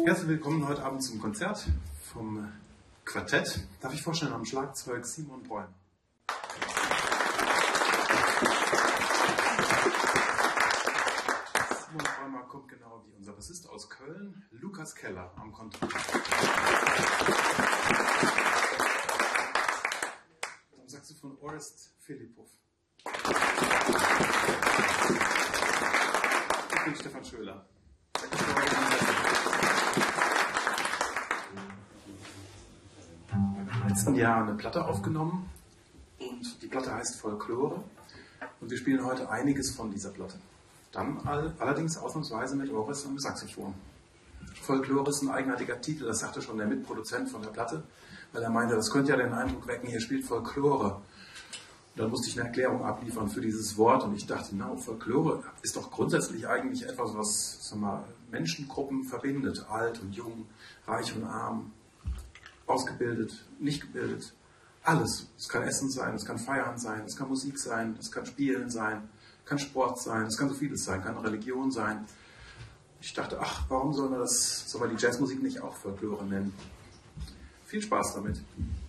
Herzlich willkommen heute Abend zum Konzert vom Quartett. Darf ich vorstellen, am Schlagzeug Simon Bräumer. Simon Bräumer kommt genau wie unser Bassist aus Köln, Lukas Keller am Kontrabass. Am Saxophon Orest Philippov. Ich bin Stefan Schöler. Im letzten Jahr eine Platte aufgenommen und die Platte heißt Folklore und wir spielen heute einiges von dieser Platte. Dann allerdings ausnahmsweise mit Orest am Saxophon. Folklore ist ein eigenartiger Titel, das sagte schon der Mitproduzent von der Platte, weil er meinte, das könnte ja den Eindruck wecken, hier spielt Folklore. Und dann musste ich eine Erklärung abliefern für dieses Wort und ich dachte, Folklore ist doch grundsätzlich eigentlich etwas, was Menschengruppen verbindet, alt und jung, reich und arm, ausgebildet, nicht gebildet, alles. Es kann Essen sein, es kann Feiern sein, es kann Musik sein, es kann Spielen sein, es kann Sport sein, es kann so vieles sein, kann Religion sein. Ich dachte, warum soll man die Jazzmusik nicht auch Folklore nennen? Viel Spaß damit.